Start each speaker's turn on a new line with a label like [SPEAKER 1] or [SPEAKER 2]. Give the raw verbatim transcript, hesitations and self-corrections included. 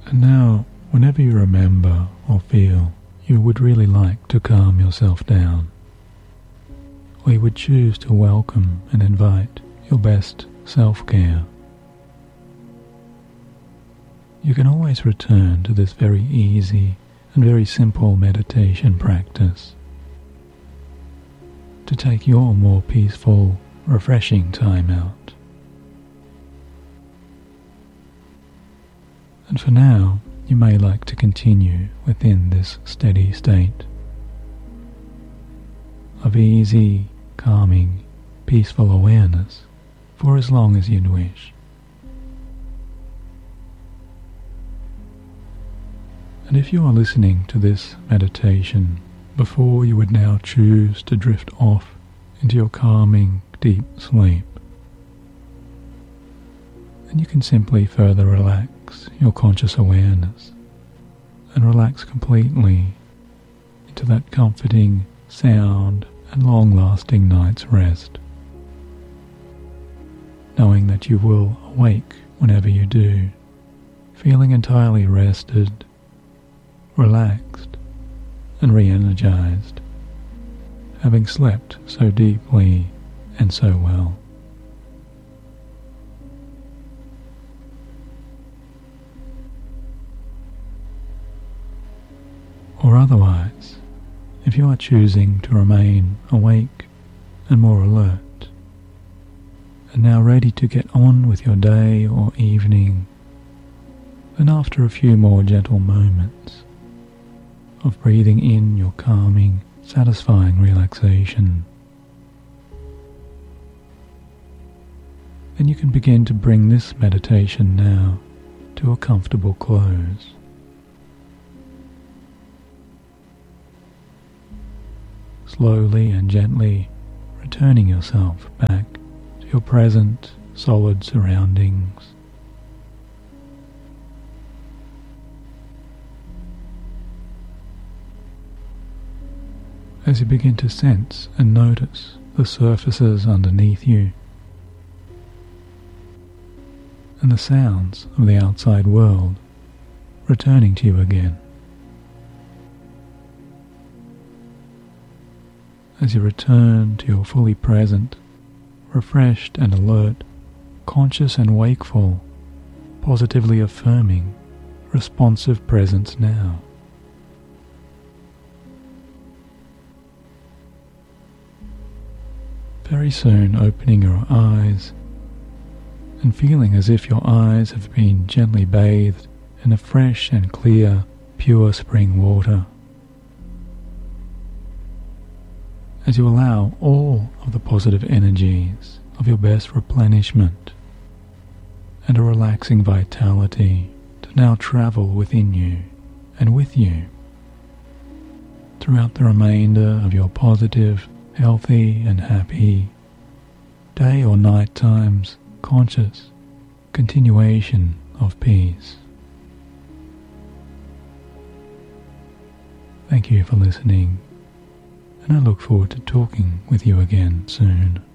[SPEAKER 1] And now, whenever you remember or feel you would really like to calm yourself down, or you would choose to welcome and invite your best self-care, you can always return to this very easy and very simple meditation practice to take your more peaceful, refreshing time out. And for now, you may like to continue within this steady state of easy, calming, peaceful awareness for as long as you'd wish. And if you are listening to this meditation before you would now choose to drift off into your calming, deep sleep, then you can simply further relax your conscious awareness and relax completely into that comforting, sound and long-lasting night's rest, knowing that you will awake whenever you do, feeling entirely rested, relaxed and re-energized, having slept so deeply and so well. Or otherwise, if you are choosing to remain awake and more alert, and now ready to get on with your day or evening, then after a few more gentle moments of breathing in your calming, satisfying relaxation, then you can begin to bring this meditation now to a comfortable close. Slowly and gently returning yourself back to your present solid surroundings. As you begin to sense and notice the surfaces underneath you and the sounds of the outside world returning to you again. As you return to your fully present, refreshed and alert, conscious and wakeful, positively affirming, responsive presence now. Very soon opening your eyes and feeling as if your eyes have been gently bathed in a fresh and clear, pure spring water. As you allow all of the positive energies of your best replenishment and a relaxing vitality to now travel within you and with you throughout the remainder of your positive, healthy and happy day or night times, conscious continuation of peace. Thank you for listening, and I look forward to talking with you again soon.